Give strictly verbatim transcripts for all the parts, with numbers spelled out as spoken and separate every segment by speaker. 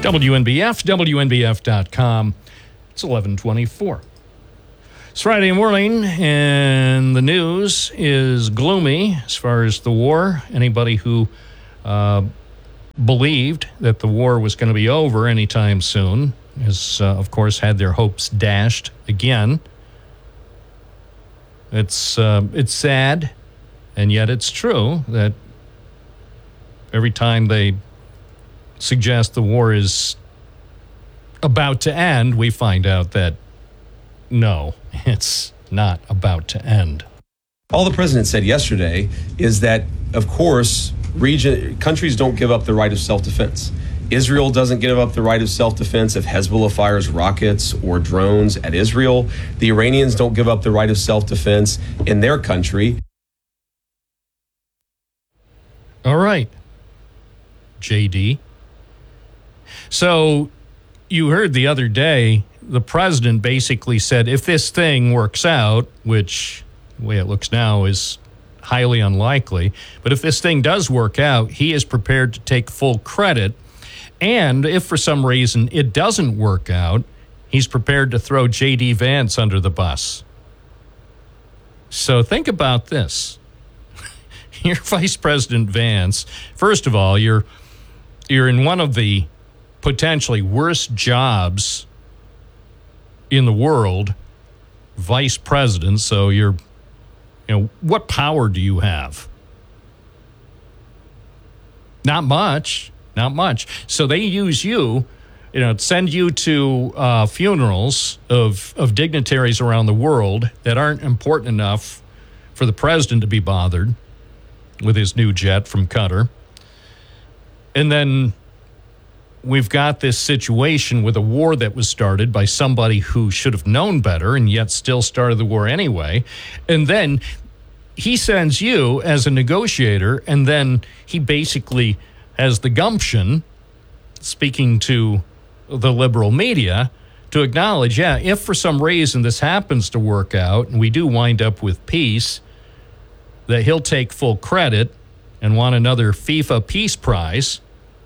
Speaker 1: W N B F, W N B F dot com. It's eleven twenty-four. It's Friday morning, and the news is gloomy as far as the war. Anybody who uh, believed that the war was going to be over anytime soon has, uh, of course, had their hopes dashed again. It's uh, it's sad, and yet it's true that every time they suggest the war is about to end, we find out that no, it's not about to end.
Speaker 2: All the president said yesterday is that, of course, region countries don't give up the right of self-defense. Israel doesn't give up the right of self-defense if Hezbollah fires rockets or drones at Israel. The Iranians don't give up the right of self-defense in their country.
Speaker 1: All right, J D. So you heard the other day, the president basically said if this thing works out, which the way it looks now is highly unlikely, but if this thing does work out, he is prepared to take full credit. And if for some reason it doesn't work out, he's prepared to throw J D. Vance under the bus. So think about this. You're Vice President Vance. First of all, you're you're in one of the potentially worst jobs in the world, vice president. So you're, you know, what power do you have? Not much, not much. So they use you, you know, send you to uh, funerals of, of dignitaries around the world that aren't important enough for the president to be bothered with his new jet from Qatar. And then we've got this situation with a war that was started by somebody who should have known better and yet still started the war anyway. And then he sends you as a negotiator, and then he basically has the gumption, speaking to the liberal media, to acknowledge, yeah, if for some reason this happens to work out and we do wind up with peace, that he'll take full credit and want another FIFA Peace Prize.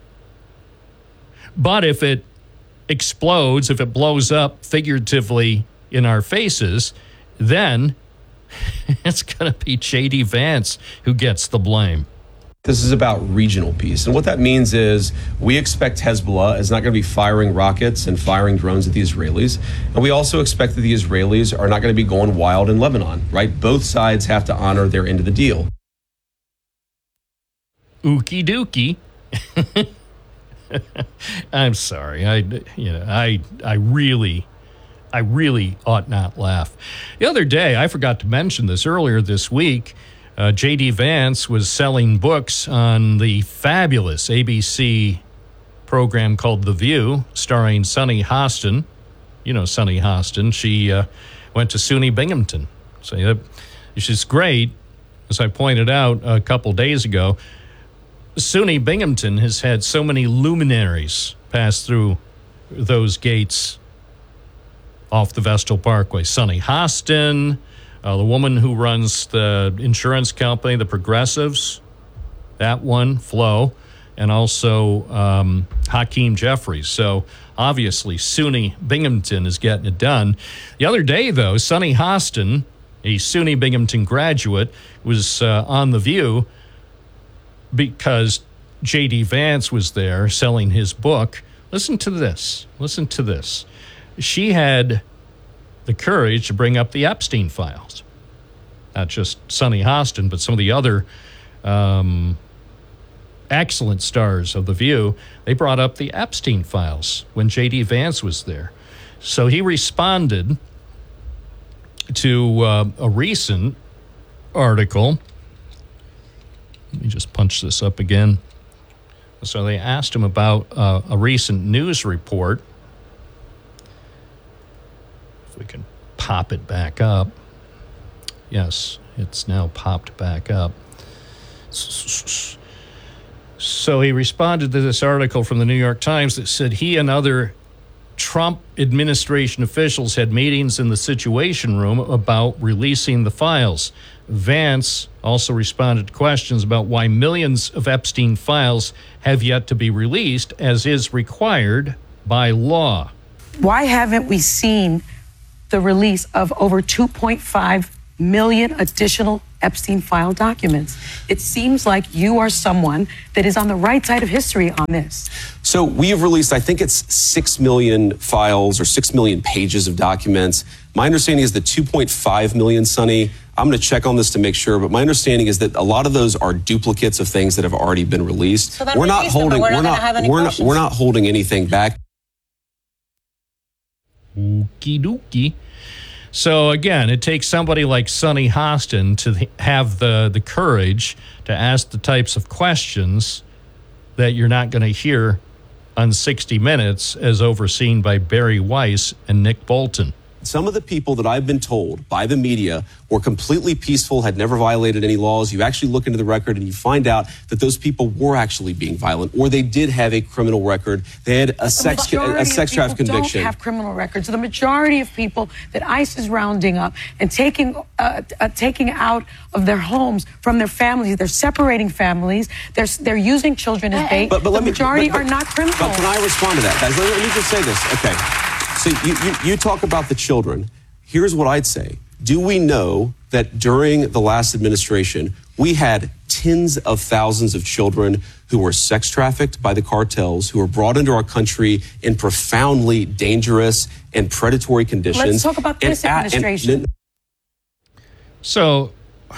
Speaker 1: But if it explodes, if it blows up figuratively in our faces, then it's going to be J D. Vance who gets the blame.
Speaker 2: This is about regional peace. And what that means is we expect Hezbollah is not going to be firing rockets and firing drones at the Israelis. And we also expect that the Israelis are not going to be going wild in Lebanon, right? Both sides have to honor their end of the deal.
Speaker 1: Ookie dookie. I'm sorry. I, you know, I, I really, I really ought not laugh. The other day, I forgot to mention this earlier this week. Uh, J D. Vance was selling books on the fabulous A B C program called The View, starring Sunny Hostin. You know Sunny Hostin. She uh, went to SUNY Binghamton. So uh, she's great. As I pointed out a couple days ago, SUNY Binghamton has had so many luminaries pass through those gates off the Vestal Parkway. Sunny Hostin, uh, the woman who runs the insurance company, the Progressives, that one, Flo, and also um, Hakeem Jeffries. So obviously SUNY Binghamton is getting it done. The other day, though, Sunny Hostin, a SUNY Binghamton graduate, was uh, on The View because J D. Vance was there selling his book. Listen to this. Listen to this. She had the courage to bring up the Epstein files. Not just Sunny Hostin, but some of the other um, excellent stars of The View. They brought up the Epstein files when J D. Vance was there. So he responded to uh, a recent article. Let me just punch this up again. So they asked him about uh, a recent news report. If we can pop it back up. Yes, it's now popped back up. So he responded to this article from the New York Times that said he and other Trump administration officials had meetings in the Situation Room about releasing the files. Vance also responded to questions about why millions of Epstein files have yet to be released, as is required by law.
Speaker 3: Why haven't we seen the release of over two point five million additional Epstein file documents? It seems like you are someone that is on the right side of history on this.
Speaker 2: So we have released, I think it's six million files or six million pages of documents. My understanding is the two point five million, Sonny. I'm going to check on this to make sure, but my understanding is that a lot of those are duplicates of things that have already been released.
Speaker 4: So
Speaker 2: we're not holding,
Speaker 4: them, we're,
Speaker 2: we're
Speaker 4: not,
Speaker 2: not, we're not, we're not holding anything back.
Speaker 1: Okie dokie. So again, it takes somebody like Sonny Hostin to have the, the courage to ask the types of questions that you're not going to hear on sixty minutes as overseen by Barry Weiss and Nick Bolton.
Speaker 2: Some of the people that I've been told by the media were completely peaceful, had never violated any laws. You actually look into the record and you find out that those people were actually being violent, or they did have a criminal record. They had a sex a sex trafficking conviction.
Speaker 3: Don't have criminal records. The majority of people that ICE is rounding up and taking uh, uh, taking out of their homes from their families, they're separating families. They're they're using children as bait.
Speaker 2: But, but
Speaker 3: the
Speaker 2: me,
Speaker 3: majority
Speaker 2: but, but,
Speaker 3: are not criminal.
Speaker 2: But can I respond to that, guys? Let me just say this. Okay. So you, you, you talk about the children. Here's what I'd say. Do we know that during the last administration, we had tens of thousands of children who were sex trafficked by the cartels, who were brought into our country in profoundly dangerous and predatory conditions?
Speaker 3: Let's talk about this
Speaker 2: and,
Speaker 3: administration.
Speaker 2: And, and,
Speaker 1: so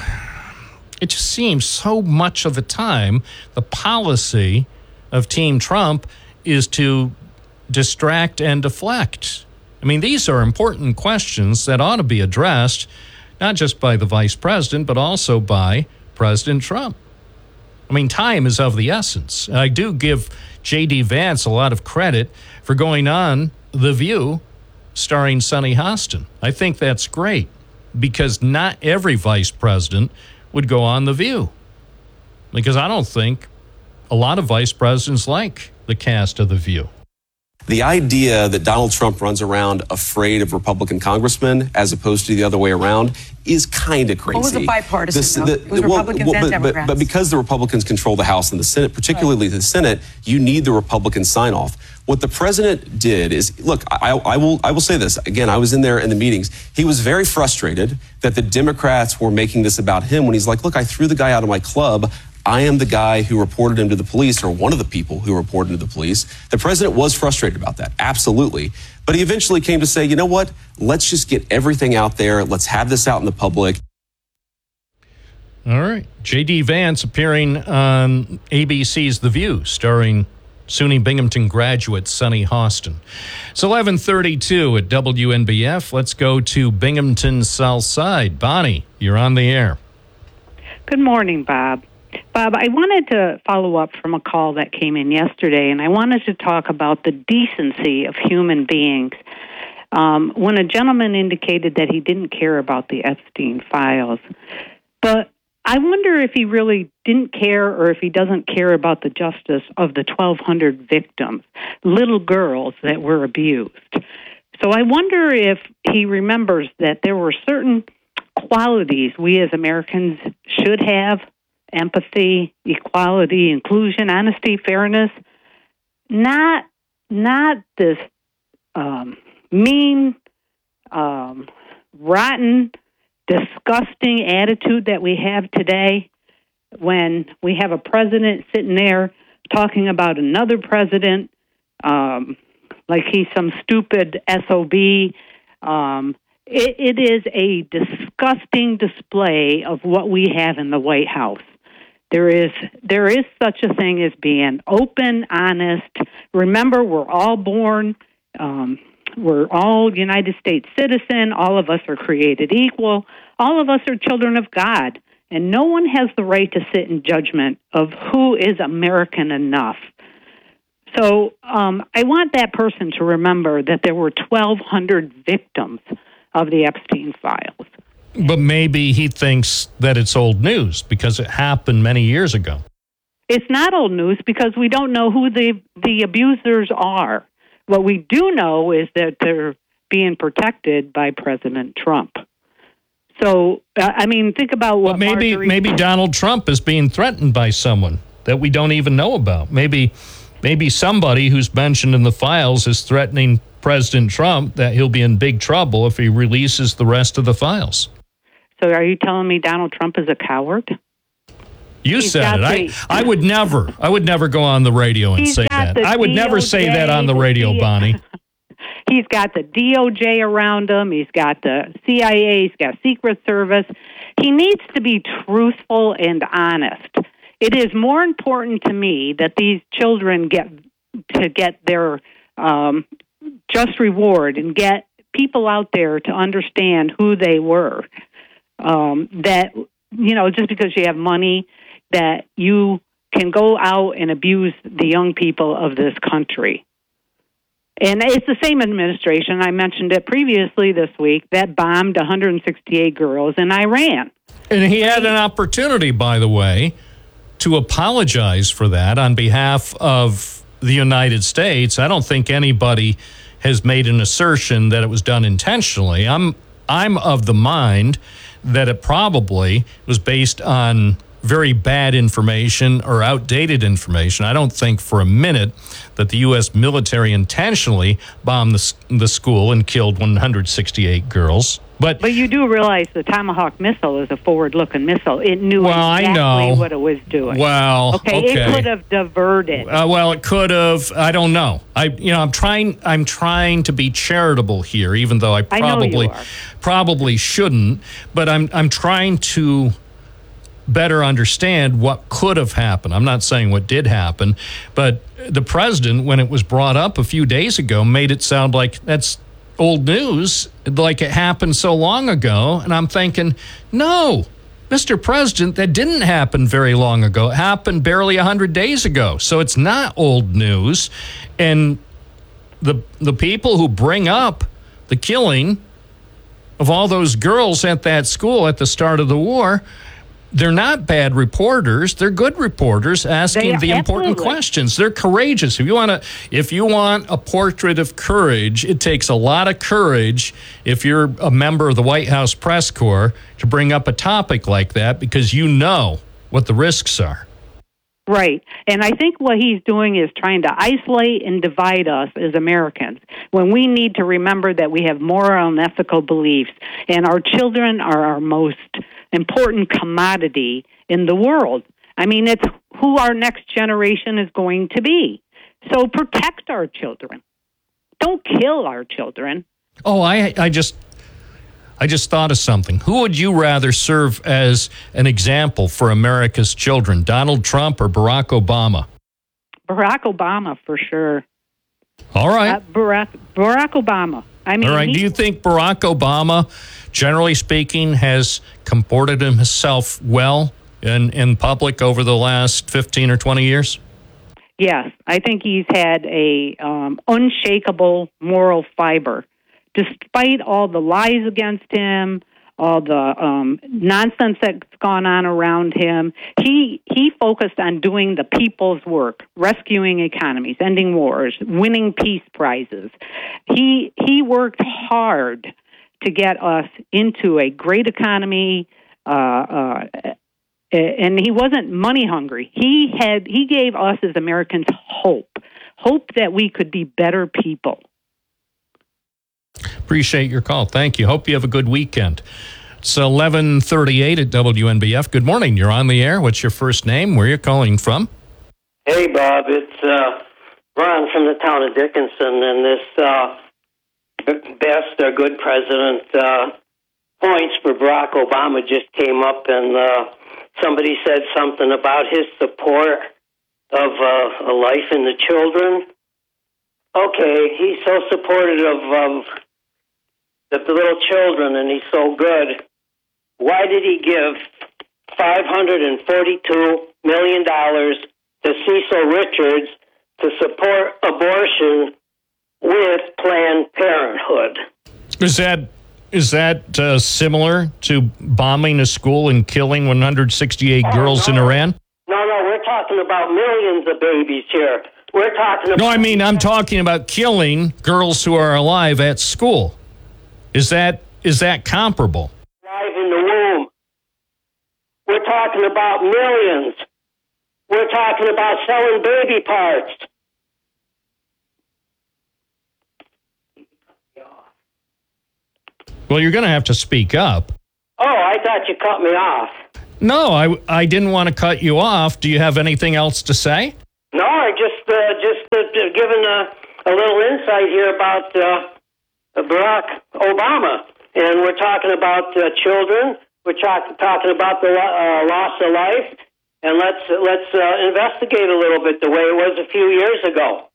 Speaker 1: it just seems so much of the time the policy of Team Trump is to distract and deflect. I mean, these are important questions that ought to be addressed, not just by the vice president, but also by President Trump. I mean, time is of the essence. I do give J D. Vance a lot of credit for going on The View starring Sonny Hostin. I think that's great because not every vice president would go on The View, because I don't think a lot of vice presidents like the cast of The View.
Speaker 2: The idea that Donald Trump runs around afraid of Republican congressmen as opposed to the other way around is kind of crazy.
Speaker 3: What was the bipartisan?
Speaker 2: This,
Speaker 3: the,
Speaker 2: the,
Speaker 3: it was
Speaker 2: well,
Speaker 3: Republicans
Speaker 2: well,
Speaker 3: and
Speaker 2: but,
Speaker 3: Democrats.
Speaker 2: But, but because the Republicans control the House and the Senate, particularly right. the Senate, you need the Republican sign-off. What the president did is, look, I, I will I will say this. Again, I was in there in the meetings. He was very frustrated that the Democrats were making this about him when he's like, look, I threw the guy out of my club. I am the guy who reported him to the police, or one of the people who reported him to the police. The president was frustrated about that, absolutely. But he eventually came to say, you know what? Let's just get everything out there. Let's have this out in the public.
Speaker 1: All right. J D. Vance appearing on A B C's The View, starring SUNY Binghamton graduate Sonny Hostin. It's eleven thirty-two at W N B F. Let's go to Binghamton South Side. Bonnie, you're on the air.
Speaker 5: Good morning, Bob. Bob, I wanted to follow up from a call that came in yesterday, and I wanted to talk about the decency of human beings. Um, when a gentleman indicated that he didn't care about the Epstein files, but I wonder if he really didn't care or if he doesn't care about the justice of the twelve hundred victims, little girls that were abused. So I wonder if he remembers that there were certain qualities we as Americans should have: empathy, equality, inclusion, honesty, fairness, not not this um, mean, um, rotten, disgusting attitude that we have today when we have a president sitting there talking about another president um, like he's some stupid S O B. Um, it, it is a disgusting display of what we have in the White House. There is there is such a thing as being open, honest. Remember, we're all born, um, we're all United States citizen. All of us are created equal. All of us are children of God. And no one has the right to sit in judgment of who is American enough. So um, I want that person to remember that there were twelve hundred victims of the Epstein files.
Speaker 1: But maybe he thinks that it's old news because it happened many years ago.
Speaker 5: It's not old news because we don't know who the, the abusers are. What we do know is that they're being protected by President Trump. So, uh, I mean, think about what
Speaker 1: But maybe
Speaker 5: Marjorie-
Speaker 1: maybe Donald Trump is being threatened by someone that we don't even know about. Maybe maybe somebody who's mentioned in the files is threatening President Trump that he'll be in big trouble if he releases the rest of the files.
Speaker 5: So are you telling me Donald Trump is a coward?
Speaker 1: You
Speaker 5: He's
Speaker 1: said
Speaker 5: got
Speaker 1: it. I,
Speaker 5: the-
Speaker 1: I would never, I would never go on the radio and
Speaker 5: He's
Speaker 1: say
Speaker 5: got
Speaker 1: that.
Speaker 5: the
Speaker 1: I would never say that on the
Speaker 5: D O J,
Speaker 1: radio,
Speaker 5: the-
Speaker 1: Bonnie.
Speaker 5: He's got the D O J around him. He's got the C I A. He's got Secret Service. He needs to be truthful and honest. It is more important to me that these children get to get their um, just reward and get people out there to understand who they were. Um, that, you know, just because you have money, that you can go out and abuse the young people of this country. And it's the same administration, I mentioned it previously this week, that bombed one hundred sixty-eight girls in Iran.
Speaker 1: And he had an opportunity, by the way, to apologize for that on behalf of the United States. I don't think anybody has made an assertion that it was done intentionally. I'm I'm of the mind that it probably was based on very bad information or outdated information. I don't think for a minute that the U S military intentionally bombed the, the school and killed one hundred sixty-eight girls. But,
Speaker 5: But you do realize the Tomahawk missile is a forward-looking missile. It knew
Speaker 1: Well, I
Speaker 5: exactly
Speaker 1: know.
Speaker 5: what it was doing.
Speaker 1: well,
Speaker 5: okay,
Speaker 1: okay.
Speaker 5: it could have diverted.
Speaker 1: Uh, well, it could have. I don't know. I, you know, I'm trying. I'm trying to be charitable here, even though I
Speaker 5: I know you
Speaker 1: probably,
Speaker 5: are.
Speaker 1: probably shouldn't. But I'm, I'm trying to better understand what could have happened. I'm not saying what did happen, but the president, when it was brought up a few days ago, made it sound like that's old news, like it happened so long ago. And I'm thinking, no, Mister President, that didn't happen very long ago. It happened barely one hundred days ago. So it's not old news. And the the people who bring up the killing of all those girls at that school at the start of the war, they're not bad reporters. They're good reporters asking
Speaker 5: They are,
Speaker 1: the important
Speaker 5: absolutely.
Speaker 1: questions. They're courageous. If you want to, if you want a portrait of courage, it takes a lot of courage if you're a member of the White House press corps to bring up a topic like that, because you know what the risks are.
Speaker 5: Right. And I think what he's doing is trying to isolate and divide us as Americans, when we need to remember that we have moral and ethical beliefs, and our children are our most important commodity in the world. I mean, it's who our next generation is going to be. So protect our children. Don't kill our children.
Speaker 1: Oh, I, I just, I just thought of something. Who would you rather serve as an example for America's children, Donald Trump or Barack Obama?
Speaker 5: Barack Obama, for sure.
Speaker 1: All right.
Speaker 5: Uh, Barack, Barack Obama. I mean,
Speaker 1: All right.
Speaker 5: he-
Speaker 1: Do you think Barack Obama, generally speaking, has comported himself well in, in public over the last fifteen or twenty years?
Speaker 5: Yes, I think he's had a um, unshakable moral fiber, despite all the lies against him, all the um, nonsense that's gone on around him. He he focused on doing the people's work, rescuing economies, ending wars, winning peace prizes. He he worked hard to get us into a great economy. Uh, uh, And he wasn't money hungry. He had he gave us as Americans hope, hope that we could be better people.
Speaker 1: Appreciate your call. Thank you. Hope you have a good weekend. It's eleven thirty-eight at W N B F. Good morning. You're on the air. What's your first name? Where are you calling from?
Speaker 4: Hey, Bob. It's uh, Ron from the town of Dickinson, and this uh, best or good president uh, points for Barack Obama just came up, and uh, somebody said something about his support of uh, a life in the children. Okay, he's so supportive of, of the, the little children, and he's so good. Why did he give five hundred forty-two million dollars to Cecil Richards to support abortion with Planned Parenthood?
Speaker 1: Is that is that uh, similar to bombing a school and killing one hundred sixty-eight
Speaker 4: Oh,
Speaker 1: girls
Speaker 4: no.
Speaker 1: in Iran?
Speaker 4: No, no, we're talking about millions of babies here. We're talking about...
Speaker 1: No, I mean, I'm talking about killing girls who are alive at school. Is that is that comparable?
Speaker 4: Alive in the womb. We're talking about millions. We're talking about selling baby parts.
Speaker 1: Well, you're going to have to speak up.
Speaker 4: Oh, I thought you cut me off.
Speaker 1: No, I, I didn't want to cut you off. Do you have anything else to say?
Speaker 4: No, I just uh, just uh, given a, a little insight here about uh, Barack Obama, and we're talking about uh, children. We're talk- talking about the uh, loss of life, and let's let's uh, investigate a little bit the way it was a few years ago.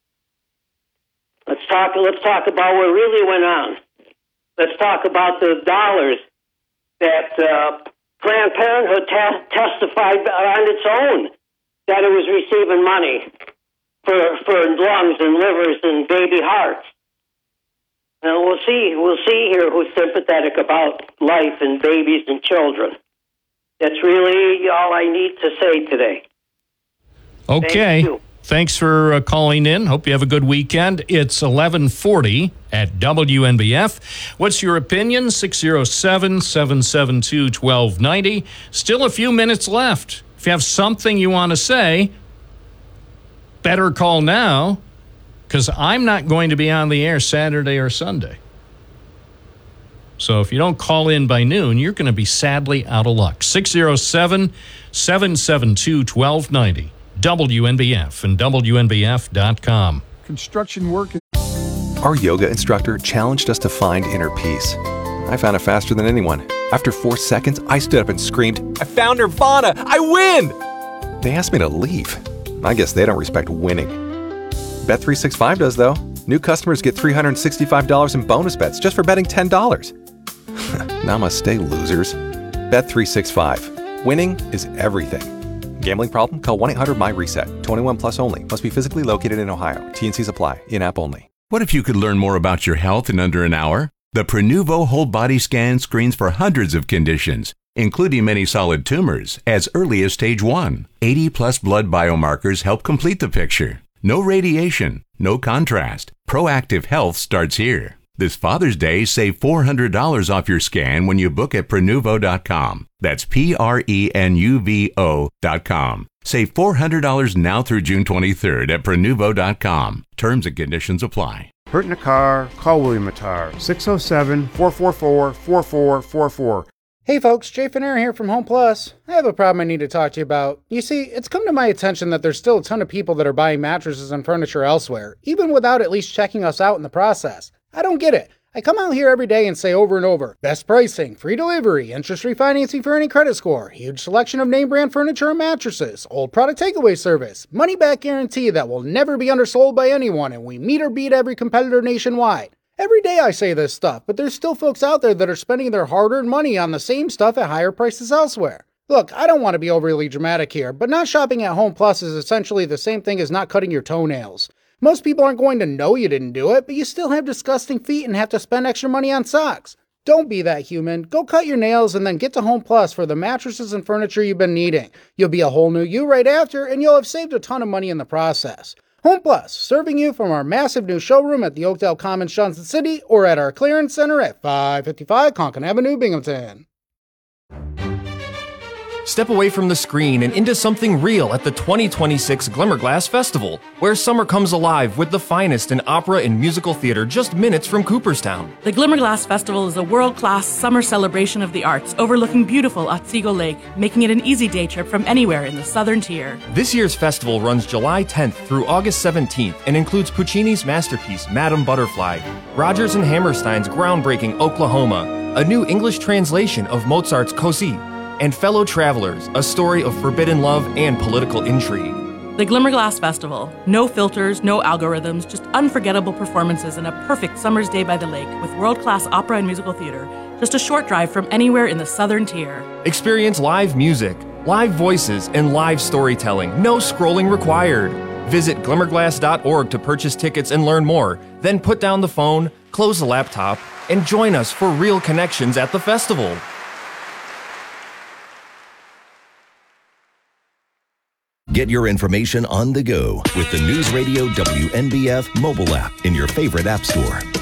Speaker 4: Let's talk. Let's talk about what really went on. Let's talk about the dollars that uh, Planned Parenthood te- testified on its own that it was receiving money for for lungs and livers and baby hearts. And we'll see. We'll see here who's sympathetic about life and babies and children. That's really all I need to say today.
Speaker 1: Okay.
Speaker 4: Thank you.
Speaker 1: Thanks for uh, calling in. Hope you have a good weekend. It's eleven forty at W N B F. What's your opinion? six oh seven, seven seven two, one two nine oh. Still a few minutes left. If you have something you want to say, better call now, because I'm not going to be on the air Saturday or Sunday. So if you don't call in by noon, you're going to be sadly out of luck. six oh seven, seven seven two, one two nine oh. W N B F and W N B F dot com.
Speaker 6: Construction work.
Speaker 7: Our yoga instructor challenged us to find inner peace. I found it faster than anyone. After four seconds, I stood up and screamed, "I found Nirvana! I win!" They asked me to leave. I guess they don't respect winning. Bet three sixty-five does, though. New customers get three hundred sixty-five dollars in bonus bets just for betting ten dollars. Namaste, losers. Bet three sixty-five. Winning is everything. Gambling problem? Call one eight hundred M Y reset. twenty-one plus only. Must be physically located in Ohio. T and Cs apply. In-app only.
Speaker 8: What if you could learn more about your health in under an hour? The Prenuvo whole body scan screens for hundreds of conditions, including many solid tumors, as early as stage one. eighty plus blood biomarkers help complete the picture. No radiation, no contrast. Proactive health starts here. This Father's Day, save four hundred dollars off your scan when you book at Prenuvo dot com. That's P R E N U V O dot com. Save four hundred dollars now through June twenty-third at Prenuvo dot com. Terms and conditions apply.
Speaker 6: Hurt in a car? Call William Attar. six oh seven, four four four, four four four four.
Speaker 9: Hey folks, Jay Finner here from Home Plus. I have a problem I need to talk to you about. You see, it's come to my attention that there's still a ton of people that are buying mattresses and furniture elsewhere, even without at least checking us out in the process. I don't get it. I come out here every day and say over and over, best pricing, free delivery, interest-free financing for any credit score, huge selection of name brand furniture and mattresses, old product takeaway service, money back guarantee that will never be undersold by anyone, and we meet or beat every competitor nationwide. Every day I say this stuff, but there's still folks out there that are spending their hard-earned money on the same stuff at higher prices elsewhere. Look, I don't want to be overly dramatic here, but not shopping at Home Plus is essentially the same thing as not cutting your toenails. Most people aren't going to know you didn't do it, but you still have disgusting feet and have to spend extra money on socks. Don't be that human. Go cut your nails and then get to Home Plus for the mattresses and furniture you've been needing. You'll be a whole new you right after, and you'll have saved a ton of money in the process. Home Plus, serving you from our massive new showroom at the Oakdale Commons, Johnson City, or at our clearance center at five fifty-five Conkin Avenue, Binghamton.
Speaker 10: Step away from the screen and into something real at the twenty twenty-six Glimmerglass Festival, where summer comes alive with the finest in opera and musical theater just minutes from Cooperstown.
Speaker 11: The Glimmerglass Festival is a world-class summer celebration of the arts overlooking beautiful Otsego Lake, making it an easy day trip from anywhere in the southern tier.
Speaker 10: This year's festival runs July tenth through August seventeenth and includes Puccini's masterpiece, Madame Butterfly, Rodgers and Hammerstein's groundbreaking Oklahoma, a new English translation of Mozart's Così, and Fellow Travelers, a story of forbidden love and political intrigue.
Speaker 11: The Glimmerglass Festival. No filters, no algorithms, just unforgettable performances and a perfect summer's day by the lake with world-class opera and musical theater. Just a short drive from anywhere in the southern tier.
Speaker 10: Experience live music, live voices, and live storytelling. No scrolling required. Visit glimmerglass dot org to purchase tickets and learn more. Then put down the phone, close the laptop, and join us for real connections at the festival.
Speaker 12: Get your information on the go with the News Radio W N B F mobile app in your favorite app store.